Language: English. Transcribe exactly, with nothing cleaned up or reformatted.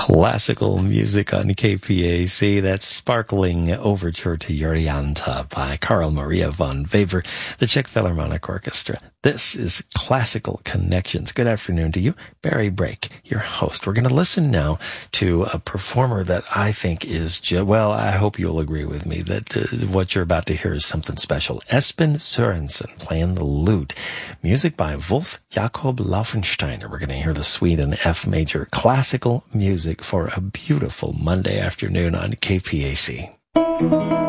Classical music on K P A C. That's Sparkling Overture to Yorianta by Carl Maria von Weber, the Czech Philharmonic Orchestra. This is Classical Connections. Good afternoon to you, Barry Brake, your host. We're going to listen now to a performer that I think is, ju- well, I hope you'll agree with me that uh, what you're about to hear is something special. Espen Sørensen playing the lute. Music by Wolf Jakob Laufensteiner. We're going to hear the Suite in F major. Classical music for a beautiful Monday afternoon on K P A C.